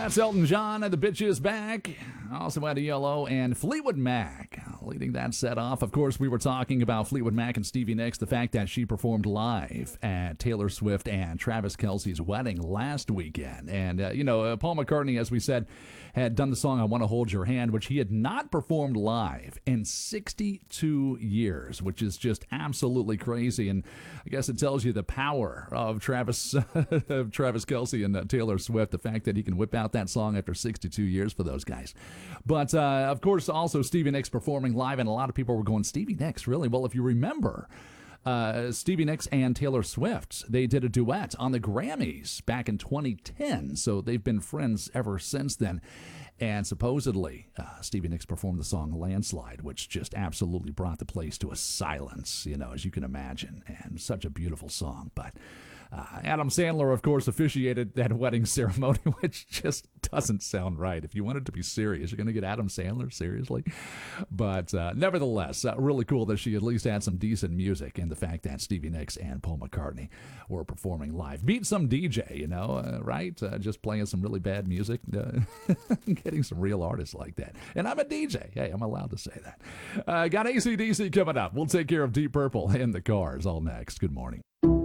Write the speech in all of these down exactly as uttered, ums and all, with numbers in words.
That's Elton John and the Bitches Back. Also had Yellow and Fleetwood Mac leading that set off. Of course, we were talking about Fleetwood Mac and Stevie Nicks, the fact that she performed live at Taylor Swift and Travis Kelce's wedding last weekend. And, uh, you know, uh, Paul McCartney, as we said, had done the song I Want to Hold Your Hand, which he had not performed live in sixty-two years, which is just absolutely crazy. And I guess it tells you the power of Travis of Travis Kelce and uh, Taylor Swift, the fact that he can whip out that song after sixty-two years for those guys. But, uh, of course, also Stevie Nicks performing live, and a lot of people were going, Stevie Nicks, really? Well, if you remember, uh, Stevie Nicks and Taylor Swift, they did a duet on the Grammys back in twenty ten, so they've been friends ever since then. And supposedly, uh, Stevie Nicks performed the song Landslide, which just absolutely brought the place to a silence, you know, as you can imagine, and such a beautiful song. But uh, Adam Sandler, of course, officiated that wedding ceremony, which just doesn't sound right. If you wanted to be serious, you're going to get Adam Sandler, seriously? But uh, nevertheless, uh, really cool that she at least had some decent music, and the fact that Stevie Nicks and Paul McCartney were performing live. Beat some D J, you know, uh, right? Uh, just playing some really bad music. Uh, getting some real artists like that. And I'm a D J. Hey, I'm allowed to say that. Uh, got A C D C coming up. We'll take care of Deep Purple and the Cars all next. Good morning.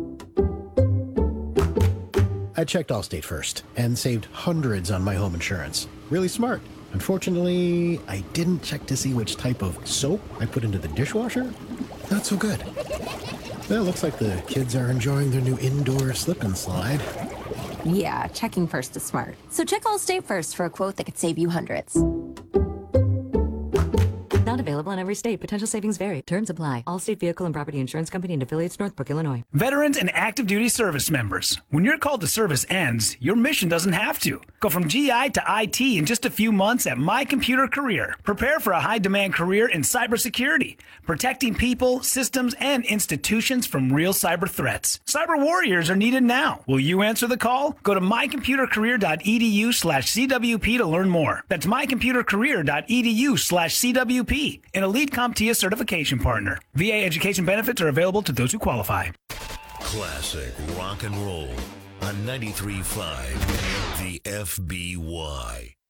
I checked Allstate first and saved hundreds on my home insurance. Really smart. Unfortunately, I didn't check to see which type of soap I put into the dishwasher. Not so good. Well, looks like the kids are enjoying their new indoor slip and slide. Yeah, checking first is smart. So check Allstate first for a quote that could save you hundreds. Not available in every state. Potential savings vary. Terms apply. Allstate Vehicle and Property Insurance Company and affiliates, Northbrook, Illinois. Veterans and active duty service members. When your call to service ends, your mission doesn't have to. Go from G I to I T in just a few months at My Computer Career. Prepare for a high-demand career in cybersecurity, protecting people, systems, and institutions from real cyber threats. Cyber warriors are needed now. Will you answer the call? Go to mycomputercareer.edu slash CWP to learn more. That's mycomputercareer.edu slash CWP. An elite CompTIA certification partner. V A education benefits are available to those who qualify. Classic rock and roll on ninety-three point five The F B Y.